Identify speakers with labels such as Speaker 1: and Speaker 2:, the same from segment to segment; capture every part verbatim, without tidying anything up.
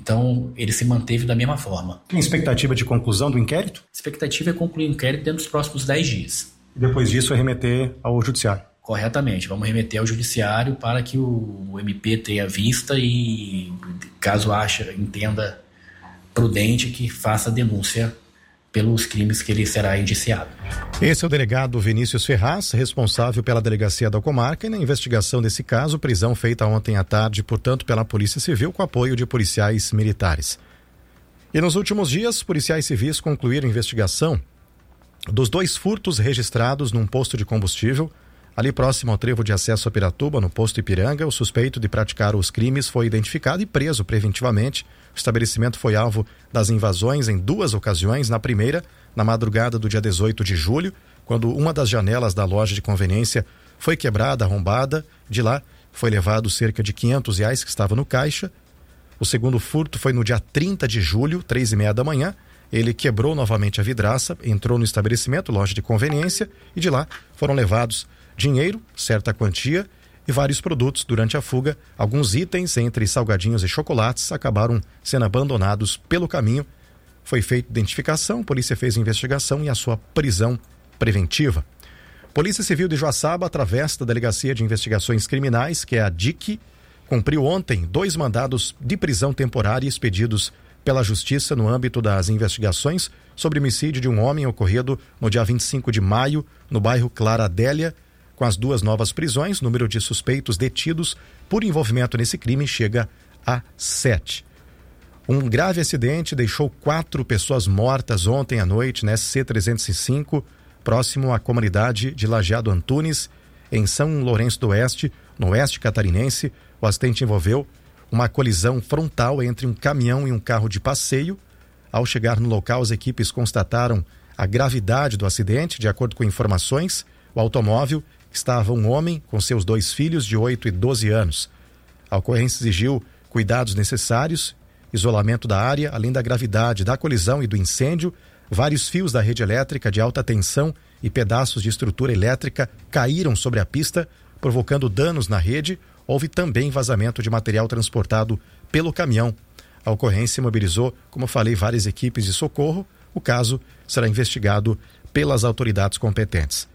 Speaker 1: Então, ele se manteve da mesma forma.
Speaker 2: Tem expectativa de conclusão do inquérito?
Speaker 1: A expectativa é concluir o inquérito dentro dos próximos dez dias.
Speaker 2: E depois disso, remeter ao judiciário?
Speaker 1: Corretamente. Vamos remeter ao judiciário para que o M P tenha vista e, caso ache, entenda prudente, que faça denúncia pelos crimes que ele será indiciado.
Speaker 2: Esse é o delegado Vinícius Ferraz, responsável pela delegacia da comarca e na investigação desse caso, prisão feita ontem à tarde, portanto, pela Polícia Civil com apoio de policiais militares. E nos últimos dias, policiais civis concluíram a investigação dos dois furtos registrados num posto de combustível, ali próximo ao trevo de acesso a Piratuba, no posto Ipiranga. O suspeito de praticar os crimes foi identificado e preso preventivamente. O estabelecimento foi alvo das invasões em duas ocasiões. Na primeira, na madrugada do dia dezoito de julho, quando uma das janelas da loja de conveniência foi quebrada, arrombada. De lá, foi levado cerca de quinhentos reais que estava no caixa. O segundo furto foi no dia trinta de julho, três e meia da manhã. Ele quebrou novamente a vidraça, entrou no estabelecimento, loja de conveniência, e de lá foram levados dinheiro, certa quantia e vários produtos. Durante a fuga, alguns itens, entre salgadinhos e chocolates, acabaram sendo abandonados pelo caminho. Foi feita identificação, a polícia fez a investigação e a sua prisão preventiva. Polícia Civil de Joaçaba, através da Delegacia de Investigações Criminais, que é a D I C, cumpriu ontem dois mandados de prisão temporária expedidos pela Justiça no âmbito das investigações sobre homicídio de um homem ocorrido no dia vinte e cinco de maio, no bairro Clara Adélia. Com as duas novas prisões, o número de suspeitos detidos por envolvimento nesse crime chega a sete. Um grave acidente deixou quatro pessoas mortas ontem à noite na S C trezentos e cinco, próximo à comunidade de Lajeado Antunes, em São Lourenço do Oeste, no oeste catarinense. O acidente envolveu uma colisão frontal entre um caminhão e um carro de passeio. Ao chegar no local, as equipes constataram a gravidade do acidente. De acordo com informações, o automóvel estava um homem com seus dois filhos de oito e doze anos. A ocorrência exigiu cuidados necessários, isolamento da área, além da gravidade da colisão e do incêndio. Vários fios da rede elétrica de alta tensão e pedaços de estrutura elétrica caíram sobre a pista, provocando danos na rede. Houve também vazamento de material transportado pelo caminhão. A ocorrência mobilizou, como falei, várias equipes de socorro. O caso será investigado pelas autoridades competentes.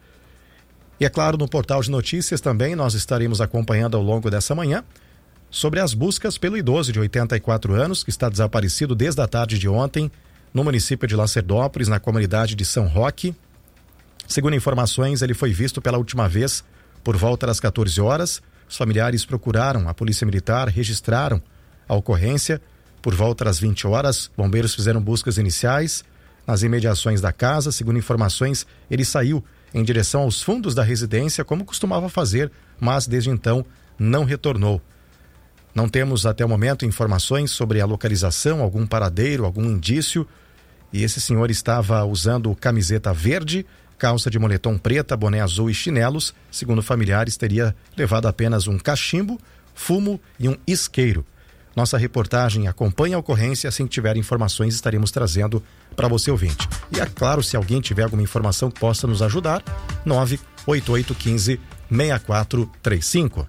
Speaker 2: E é claro, no portal de notícias também nós estaremos acompanhando ao longo dessa manhã sobre as buscas pelo idoso de oitenta e quatro anos que está desaparecido desde a tarde de ontem no município de Lacerdópolis, na comunidade de São Roque. Segundo informações, ele foi visto pela última vez por volta das quatorze horas. Os familiares procuraram a Polícia Militar, registraram a ocorrência. Por volta das vinte horas, bombeiros fizeram buscas iniciais nas imediações da casa. Segundo informações, ele saiu em direção aos fundos da residência, como costumava fazer, mas desde então não retornou. Não temos até o momento informações sobre a localização, algum paradeiro, algum indício. E esse senhor estava usando camiseta verde, calça de moletom preta, boné azul e chinelos. Segundo familiares, teria levado apenas um cachimbo, fumo e um isqueiro. Nossa reportagem acompanha a ocorrência. Assim que tiver informações, estaremos trazendo para você, ouvinte. E é claro, se alguém tiver alguma informação que possa nos ajudar, nove oito oito um cinco, seis quatro três cinco.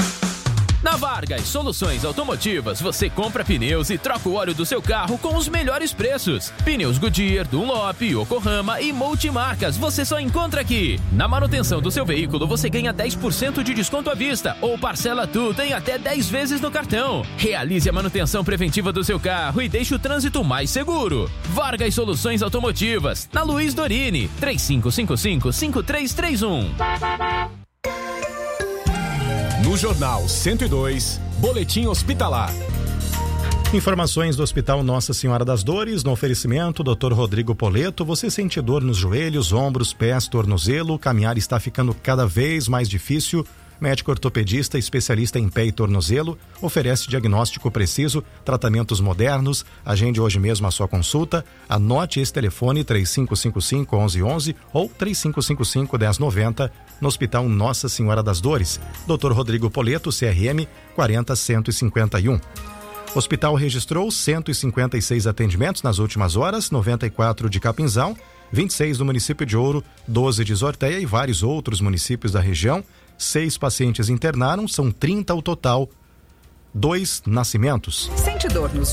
Speaker 3: Na Vargas Soluções Automotivas, você compra pneus e troca o óleo do seu carro com os melhores preços. Pneus Goodyear, Dunlop, Yokohama e multimarcas, você só encontra aqui. Na manutenção do seu veículo, você ganha dez por cento de desconto à vista ou parcela tudo em até dez vezes no cartão. Realize a manutenção preventiva do seu carro e deixe o trânsito mais seguro. Vargas Soluções Automotivas, na Luiz Dorini, três cinco cinco cinco, cinco três três um.
Speaker 4: No Jornal cento e dois, Boletim Hospitalar.
Speaker 2: Informações do Hospital Nossa Senhora das Dores, no oferecimento doutor Rodrigo Poleto. Você sente dor nos joelhos, ombros, pés, tornozelo? Caminhar está ficando cada vez mais difícil? Médico ortopedista, especialista em pé e tornozelo, oferece diagnóstico preciso, tratamentos modernos. Agende hoje mesmo a sua consulta. Anote esse telefone três cinco cinco cinco, um um um um ou três cinco cinco cinco, um zero nove zero no Hospital Nossa Senhora das Dores. doutor Rodrigo Poleto, C R M quatro zero um cinco um. O hospital registrou cento e cinquenta e seis atendimentos nas últimas horas, noventa e quatro de Capinzal, vinte e seis do município de Ouro, doze de Zorteia e vários outros municípios da região. Seis pacientes internaram, são trinta ao total. Dois nascimentos.
Speaker 5: Sente dor nos